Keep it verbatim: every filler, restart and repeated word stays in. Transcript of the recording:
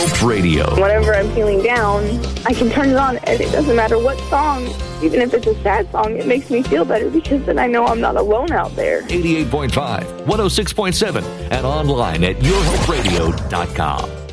Hope Radio. Whenever I'm feeling down, I can turn it on, and it doesn't matter what song, even if it's a sad song, it makes me feel better because then I know I'm not alone out there. eighty-eight point five, one oh six point seven, and online at your hope radio dot com.